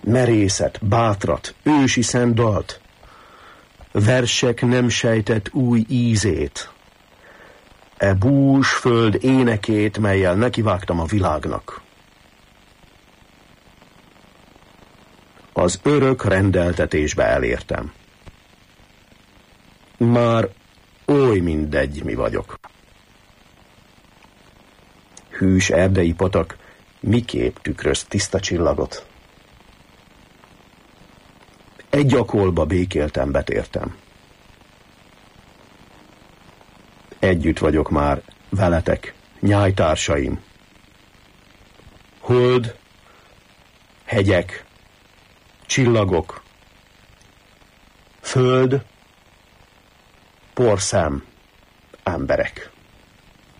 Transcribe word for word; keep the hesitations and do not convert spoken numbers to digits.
merészet, bátrat, ősi szent dalt, versek nem sejtett új ízét, e bús föld énekét, mellyel nekivágtam a világnak. Az örök rendeltetésbe elértem. Már oly mindegy, mi vagyok. Hűs erdei patak miképp tükröz tiszta csillagot. Egy akolba békéltem, betértem. Együtt vagyok már veletek, nyájtársaim. Hold, hegyek, csillagok, föld, porszem, emberek.